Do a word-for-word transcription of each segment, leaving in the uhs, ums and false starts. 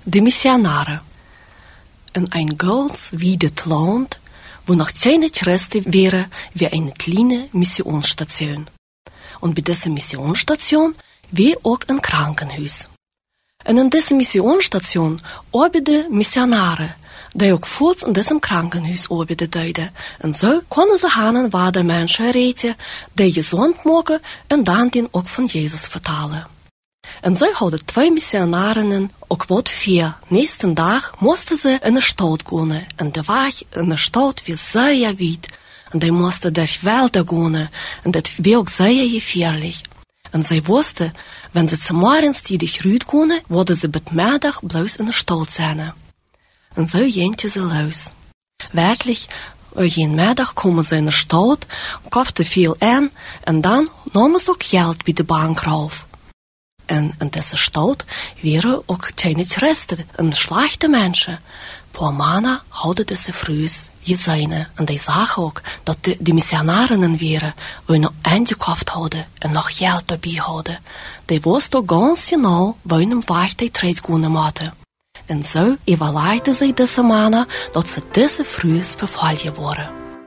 de Missionare. In ein ganz wiedes Land, wo noch ziemlich Reste wäre, wie eine kleine Missionsstation. Und bei dieser Missionsstation wie auch ein Krankenhaus. Und in dieser Missionsstation arbeiten Missionare, die auch kurz in diesem Krankenhaus arbeiten deuten. Und so können sie haben, waar de Menschen reden, die gesund machen und dann den auch von Jesus vertalen. Und so hadden twee missionarinnen ook wat vier. Nächsten Tag mussten sie in de Stadt gehen. Und der Weg in der Stadt war sehr weit. Und die mussten durch Wälder gehen. Und das war auch sehr gefährlich. Und sie wussten, wenn sie zum Morgenstidig rüd gehen, würden sie bis Mittag bloß in der Stadt sein. Und so gingen sie los. Wirklich, jeden Mittag kommen sie in der Stadt, kauften viel ein, und dann nahmen sie auch Geld bei der Bank rauf. En in deze stad waren ook tijdens Reste en slechte mensen. Paar mannen hadden deze vrouwen gezien. En die zagen ook dat de, de missionarinnen waren, die nog eingekauft hadden en nog geld erbij hadden. Die wisten ook ganz genau, welchen Weg die terechtgaan moeten. En zo evalueerden ze deze mannen dat ze deze vrouwen vervolgen worden.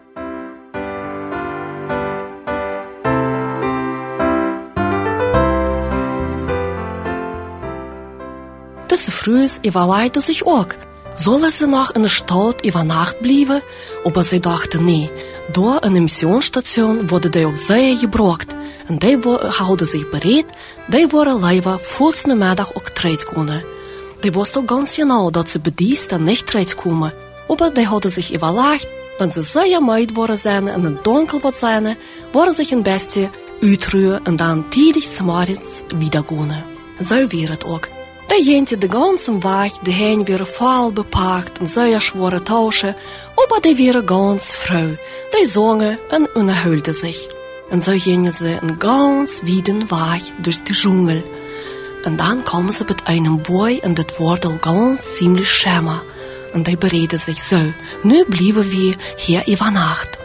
Diese Frühe überlegten sich auch, sollen sie noch in der Stadt über Nacht bleiben? Aber sie dachten, nee, da in der Missionsstation wurde die auch sehr gebraucht. Und die hielden sich bereit, die waren lieber vor dem Mittag auch terechtgekommen. Die wussten auch ganz genau, dass sie bei dies dann nicht terechtkommen. Aber die hadden sich überlegt, wenn sie sehr müde waren zijn en het donker wordt zijn, worden sich ein bisschen uitruhen und dann tidig zum Morgens wieder gehen. So wäre es auch. Da gingen de ganzen Weg, die Hände waren voll bepackt und sehr schwere Taschen, aber die waren ganz froh. Die sangen und unterhielten sich. Und so gingen sie einen ganz weiten Weg durch den Dschungel. Und dann kamen sie mit einem Boy und das wurde ganz ziemlich schämer. Und die bereiten sich so, nu bleiben wir hier über Nacht.